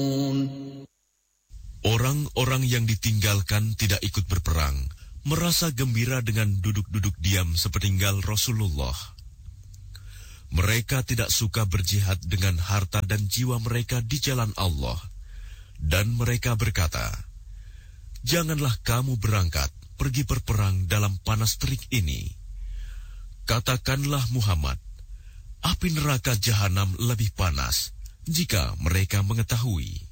Orang-orang yang ditinggalkan tidak ikut berperang, merasa gembira dengan duduk-duduk diam sepeninggal Rasulullah. Mereka tidak suka berjihad dengan harta dan jiwa mereka di jalan Allah. Dan mereka berkata, "Janganlah kamu berangkat pergi berperang dalam panas terik ini." Katakanlah Muhammad, api neraka jahanam lebih panas jika mereka mengetahui.